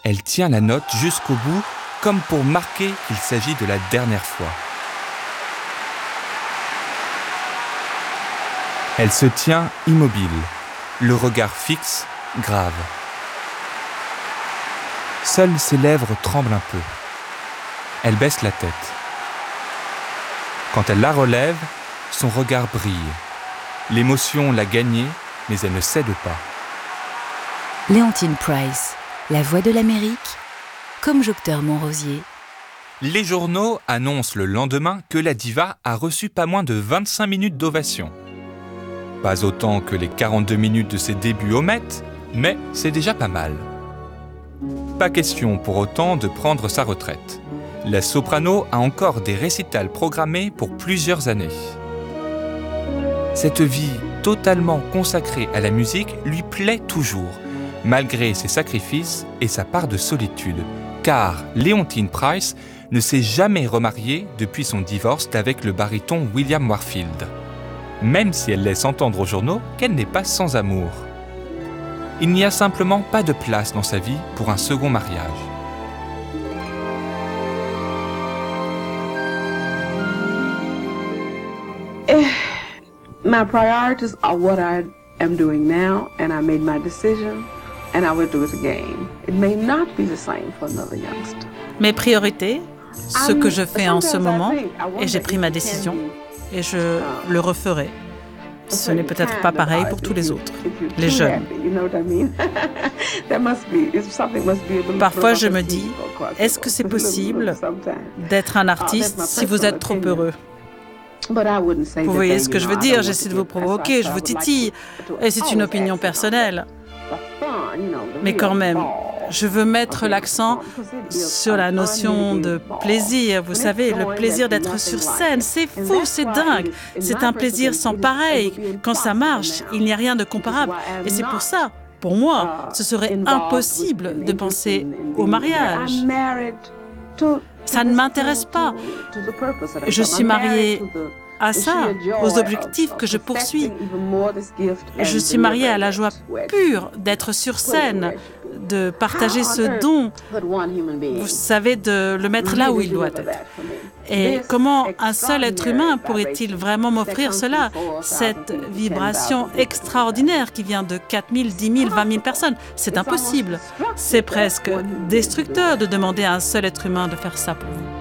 Elle tient la note jusqu'au bout, comme pour marquer qu'il s'agit de la dernière fois. Elle se tient immobile, le regard fixe, grave. Seules ses lèvres tremblent un peu. Elle baisse la tête. Quand elle la relève, son regard brille. L'émotion l'a gagnée, mais elle ne cède pas. Léontine Price, la voix de l'Amérique, comme Jocteur Montrosier. Les journaux annoncent le lendemain que la diva a reçu pas moins de 25 minutes d'ovation. Pas autant que les 42 minutes de ses débuts au Met, mais c'est déjà pas mal. Pas question pour autant de prendre sa retraite. La soprano a encore des récitals programmés pour plusieurs années. Cette vie totalement consacrée à la musique lui plaît toujours, malgré ses sacrifices et sa part de solitude, car Léontine Price ne s'est jamais remariée depuis son divorce avec le baryton William Warfield, même si elle laisse entendre aux journaux qu'elle n'est pas sans amour. Il n'y a simplement pas de place dans sa vie pour un second mariage. My priorities are what I am doing now, and I made my decision, and I will do it again. It may not be the same for another youngster. Mes priorités, ce que je fais en ce moment, et j'ai pris ma décision, et je le referai. Ce n'est peut-être pas pareil pour tous les autres, les jeunes. Parfois, je me dis, est-ce que c'est possible d'être un artiste si vous êtes trop heureux ? Vous voyez ce que je veux dire, j'essaie de vous provoquer, je vous titille, et c'est une opinion personnelle. Mais quand même, je veux mettre l'accent sur la notion de plaisir. Vous savez, le plaisir d'être sur scène, c'est fou, c'est dingue. C'est un plaisir sans pareil. Quand ça marche, il n'y a rien de comparable. Et c'est pour ça, pour moi, ce serait impossible de penser au mariage. Ça ne m'intéresse pas. Je suis mariée à ça, aux objectifs que je poursuis. Je suis mariée à la joie pure d'être sur scène, de partager ce don, vous savez, de le mettre là où il doit être. Et comment un seul être humain pourrait-il vraiment m'offrir cela, cette vibration extraordinaire qui vient de 4 000, 10 000, 20 000 personnes? C'est impossible. C'est presque destructeur de demander à un seul être humain de faire ça pour vous.